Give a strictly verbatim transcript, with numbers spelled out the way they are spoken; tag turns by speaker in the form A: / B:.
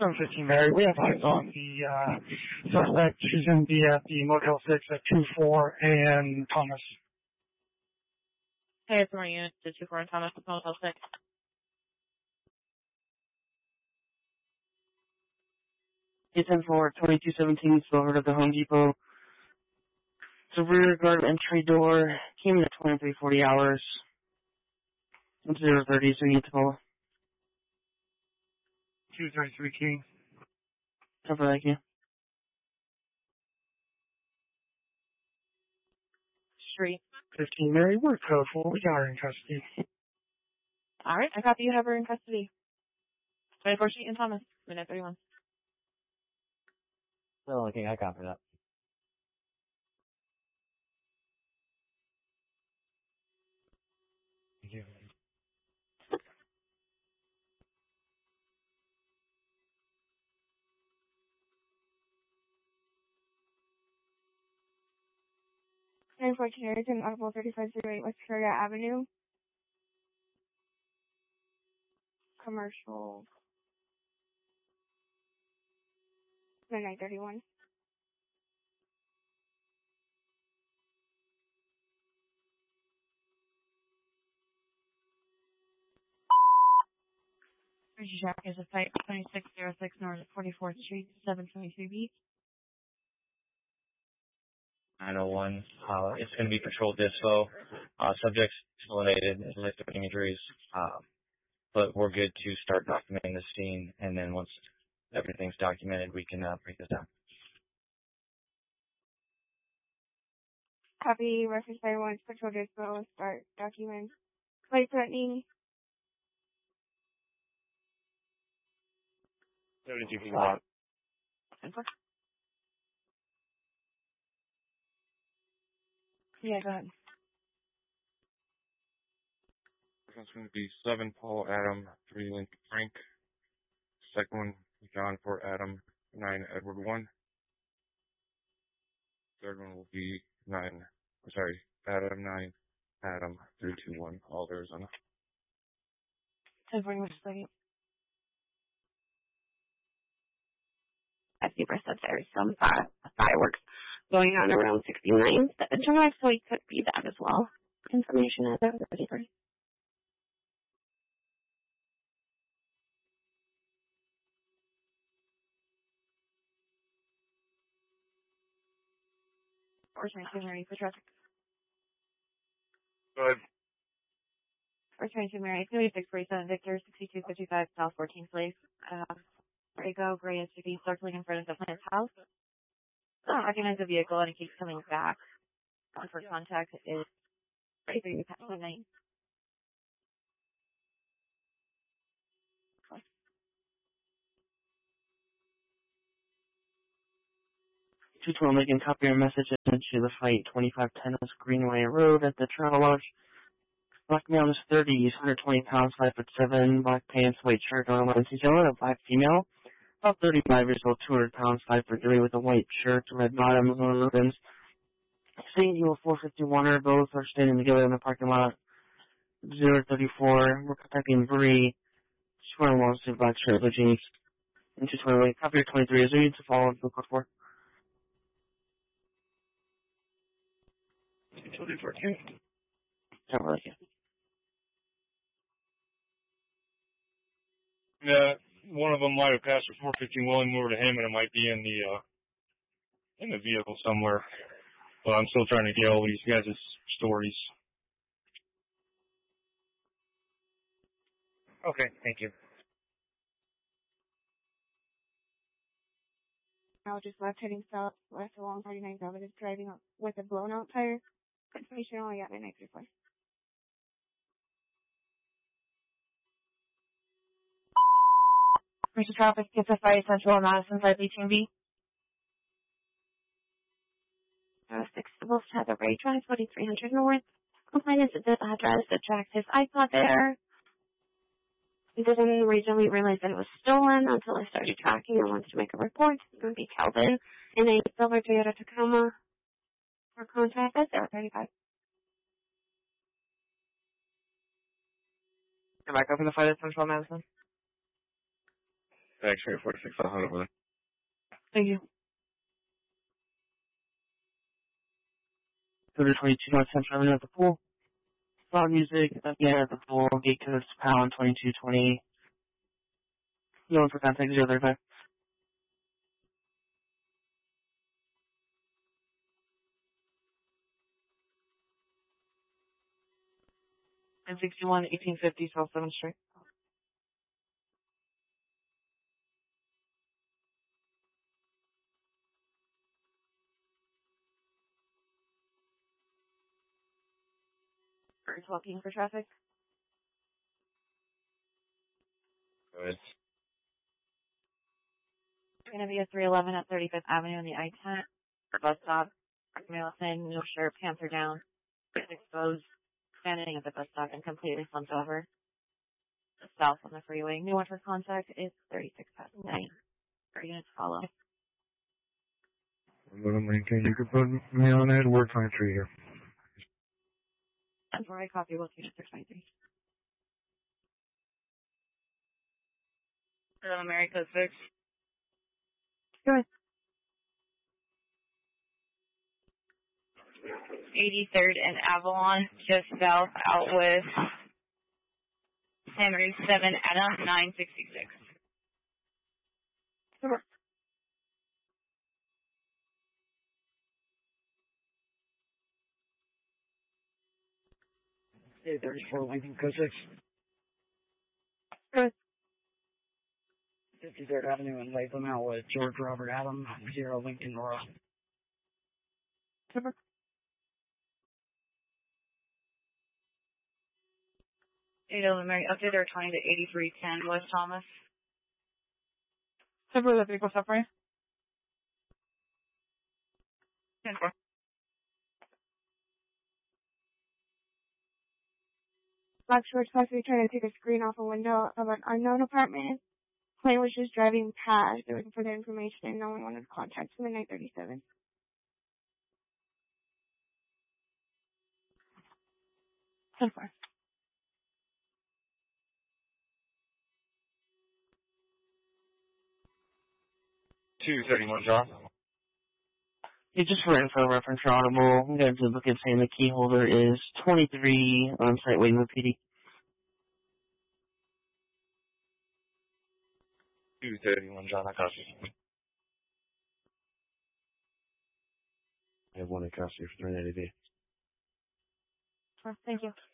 A: seven fifteen Mary, we have eyes on the uh, suspect. She's going to be at the Motel six at two four and Thomas.
B: Hey, it's my unit to two four and Thomas at Motel six.
C: eight ten four, twenty-two seventeen, Silver at the Home Depot. The rear guard entry door came in at twenty-three forty hours. zero thirty, so you need to call.
A: two thirty-three King.
C: Cover, thank you.
B: Street.
A: fifteen Mary, we're code four. We got her in custody.
B: Alright, I copy you have her in custody. twenty-four Street and Thomas, minute thirty-one.
D: Still looking, I copy that.
A: Thank you.
E: nine fourteen Harrington, Audible thirty-five oh eight West Victoria Avenue. Commercial. nine thirty-one.
B: Richard Jack is a site twenty-six oh six North forty-fourth Street, seven twenty-three B.
F: nine oh one. Uh, it's going to be patrol dispo. Uh, subjects eliminated, lifted injuries. Um, but we're good to start documenting the scene, and then once everything's documented, we can uh, break this down.
E: Copy, reference by one, patrol dispo, start document. Light threatening.
A: seventy-two King Lot.
B: Yeah, go ahead.
G: First one's going to be seven Paul Adam, three Lincoln Frank. Second one, John four Adam, nine Edward one. Third one will be nine, sorry, Adam nine, Adam three two one, all Arizona.
B: ten forty West Street.
H: I see for said there's some fire, fireworks going on around sixty-ninth. The drive, so it could be that as well. Information as of thirty-first.
B: First twenty-two Mary for traffic.
G: Go ahead.
B: First twenty-two Mary, thirty-six forty-seven Victor, sixty-two fifty-five South fourteenth Place. Uh, Draco, gray S U V, circling in front of the plant's house. I don't recognize the vehicle and it keeps coming back. One for contact is thirty-three past midnight.
C: two twelve making copy your message to the fight, twenty-five ten West Greenway Road at the Travel Lodge. Black male is thirty, he's one hundred twenty pounds, five foot seven, black pants, white shirt, normal lens. He's yellow, a black female, about thirty-five years old, two hundred pounds, five foot three, with a white shirt, red bottoms, no ribbons. Saint Eagle four fifty-one er, both are standing together in the parking lot. zero thirty-four, we're contacting Bree. She's wearing a long sleeve black shirt, blue jeans. And two twenty-eight, copy your twenty-three, is there need to follow up the code four?
A: twenty-four King.
C: Don't really care.
G: Yeah, one of them might have passed a four fifteen William over to him, and it might be in the uh, in the vehicle somewhere. But I'm still trying to get all these guys' stories.
A: Okay, thank you.
E: Now just left heading south west along forty-ninth Avenue, driving up with a blown out tire. Information only at midnight thirty-four.
B: Mister Traffic, it's a five Central on Madison, five eighteen B.
H: Uh, six Wolf Tether Ray Drive, forty-three hundred North. Complainant at this address that tracked his iPod there. He didn't originally realize that it was stolen until I started tracking and wanted to make a report. It would be Calvin in a silver Toyota Tacoma. For contact at zero thirty-five.
C: Am I copying the fight at Central Madison?
G: X-ray forty-six, I'll hold it with it.
C: Thank you. Go to twenty-two North Central Avenue at the pool. Loud music, again at the pool. Gate codes pound twenty-two twenty. No one for contact zero thirty-five. And sixty-one, eighteen fifty, South seventh Street.
B: Are talking for traffic?
G: Good.
B: It's going to be a three eleven at thirty-fifth Avenue in the I ten for bus stop. Male thin, no shirt, pants are down. It's exposed, standing at the bus stop and completely slumped over. South on the freeway. New one for contact is thirty-six past nine. Our units follow.
A: Little Lincoln, you can put me on that word find tree here.
B: Before I copy, we'll see six twenty-three.
C: Hello, America six.
B: Good.
H: eighty-third and Avalon, just south out with Henry seven Adam nine sixty-six.
B: Sure.
A: Hey, thirty-four Lincoln Code six.
B: Good.
A: fifty-third Avenue in Latham out with George Robert Adam, zero Lincoln Royal.
B: Super.
H: eight eleven Mary, update our twenty to eighty-three ten West Thomas.
B: Super, the vehicle stop for you.
H: ten four.
E: Black shorts possibly trying to take a screen off a window of an unknown apartment. Plane was just driving past. They were looking for their information and no one wanted to contact them at nine thirty-seven.
B: ten four.
G: two thirty-one, John.
C: Yeah, just for info reference for Audible, I'm going to look at saying the key holder is twenty-three on site waiting with P D.
G: two thirty-one, John, I got you.
A: I have one in custody for three ninety.
B: Sure. Thank you.